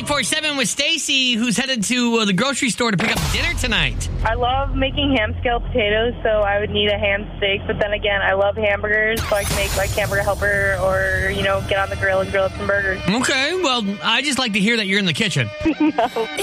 94.7 with Stacy, who's headed to the grocery store to pick up dinner tonight. I love making ham scale potatoes, so I would need a ham steak. But then again, I love hamburgers, so I can make like hamburger helper or, get on the grill and grill up some burgers. Okay, well, I just like to hear that you're in the kitchen. No.